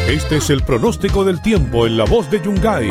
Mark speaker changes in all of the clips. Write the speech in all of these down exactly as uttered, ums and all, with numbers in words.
Speaker 1: Este es el pronóstico del tiempo en La Voz de Yungay.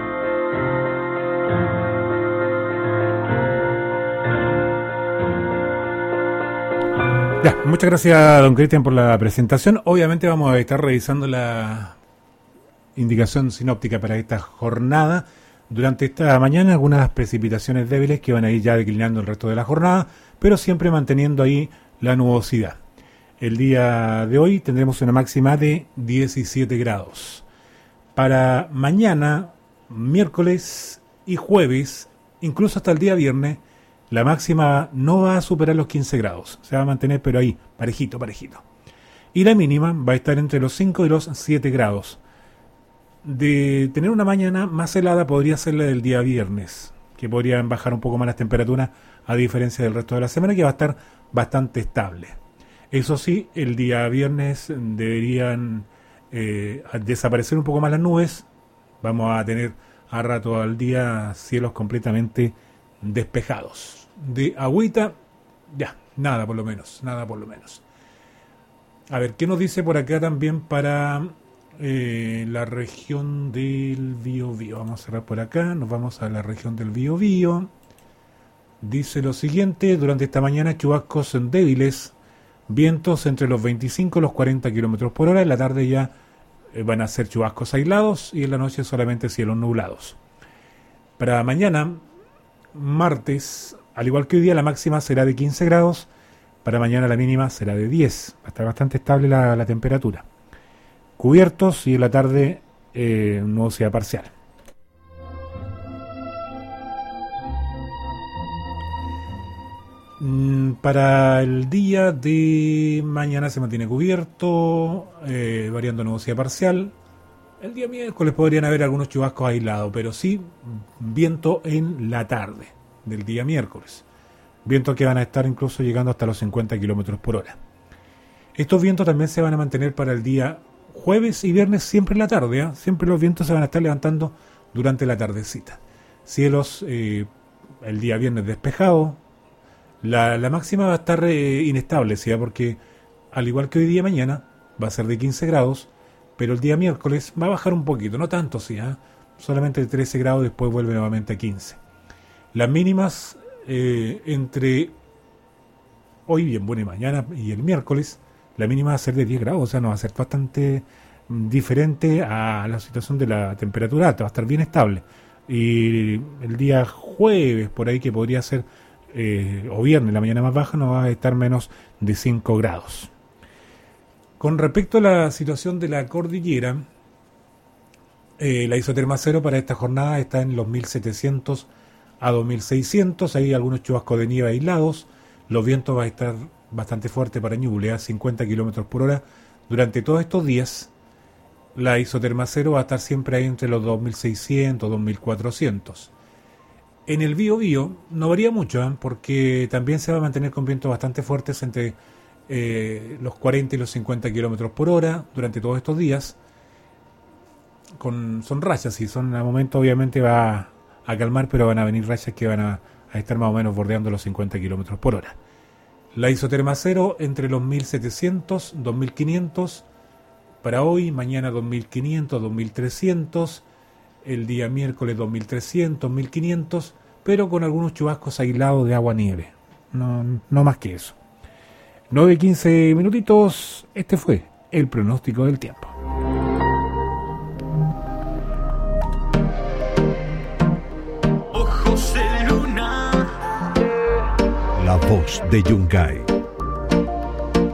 Speaker 2: Ya, muchas gracias, don Cristian, por la presentación. Obviamente vamos a estar revisando la indicación sinóptica para esta jornada. Durante esta mañana algunas precipitaciones débiles que van a ir ya declinando el resto de la jornada, pero siempre manteniendo ahí la nubosidad. El día de hoy tendremos una máxima de diecisiete grados. Para mañana, miércoles y jueves, incluso hasta el día viernes, la máxima no va a superar los quince grados. Se va a mantener, pero ahí, parejito, parejito. Y la mínima va a estar entre los cinco y los siete grados. De tener una mañana más helada podría ser la del día viernes, que podrían bajar un poco más las temperaturas, a diferencia del resto de la semana, que va a estar bastante estable. Eso sí, el día viernes deberían eh, desaparecer un poco más las nubes. Vamos a tener a rato al día cielos completamente despejados. De agüita, ya, nada por lo menos, nada por lo menos. A ver, ¿qué nos dice por acá también para eh, la región del Biobío? Vamos a cerrar por acá, nos vamos a la región del Biobío. Dice lo siguiente: durante esta mañana chubascos débiles, vientos entre los veinticinco y los cuarenta kilómetros por hora. En la tarde ya eh, van a ser chubascos aislados y en la noche solamente cielos nublados. Para mañana, martes, al igual que hoy día, la máxima será de quince grados. Para mañana la mínima será de diez. Va a estar bastante estable la, la temperatura. Cubiertos y en la tarde eh, nubosidad parcial. Mm, para el día de mañana se mantiene cubierto, eh, variando nubosidad parcial. El día miércoles podrían haber algunos chubascos aislados, pero sí viento en la tarde del día miércoles. Vientos que van a estar incluso llegando hasta los cincuenta kilómetros por hora. Estos vientos también se van a mantener para el día jueves y viernes, siempre en la tarde. ¿eh? Siempre los vientos se van a estar levantando durante la tardecita. Cielos eh, el día viernes despejados. La, la máxima va a estar eh, inestable, ¿sí? Porque al igual que hoy día mañana va a ser de quince grados, pero el día miércoles va a bajar un poquito, no tanto, sí, ¿eh? solamente de trece grados, después vuelve nuevamente a quince. Las mínimas eh, entre hoy, bien, bueno, y mañana y el miércoles, la mínima va a ser de diez grados, o sea, no va a ser bastante diferente a la situación de la temperatura alta, va a estar bien estable. Y el día jueves, por ahí, que podría ser, eh, o viernes, la mañana más baja, no va a estar menos de cinco grados. Con respecto a la situación de la cordillera, eh, la isoterma cero para esta jornada está en los mil setecientos a dos mil seiscientos. Hay algunos chubascos de nieve aislados. Los vientos van a estar bastante fuertes para Ñuble, a cincuenta kilómetros por hora. Durante todos estos días, la isoterma cero va a estar siempre ahí entre los dos mil seiscientos, dos mil cuatrocientos. En el Biobío no varía mucho, ¿eh? porque también se va a mantener con vientos bastante fuertes entre eh, los cuarenta y los cincuenta kilómetros por hora durante todos estos días. Con, son rachas, y son a momento obviamente va a calmar, pero van a venir rachas que van a, a estar más o menos bordeando los cincuenta kilómetros por hora. La isoterma cero entre los mil setecientos, dos mil quinientos para hoy, mañana dos mil quinientos, dos mil trescientos, el día miércoles dos mil trescientos, mil quinientos, pero con algunos chubascos aislados de agua-nieve. No, no más que eso. nueve quince minutitos, este fue el pronóstico del tiempo.
Speaker 3: La Voz de Yungay.